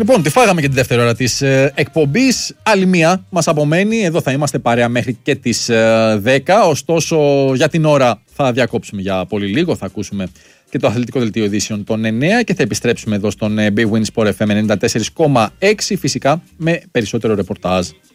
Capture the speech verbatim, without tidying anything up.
Λοιπόν, τη φάγαμε και τη δεύτερη ώρα της ε, εκπομπής. Άλλη μία μας απομένει. Εδώ θα είμαστε παρέα μέχρι και τις ε, δέκα. Ωστόσο, για την ώρα θα διακόψουμε για πολύ λίγο. Θα ακούσουμε και το αθλητικό δελτίο ειδήσεων των εννέα και θα επιστρέψουμε εδώ στον ε, Big Win Sport εφ εμ ενενήντα τέσσερα κόμμα έξι, φυσικά με περισσότερο ρεπορτάζ.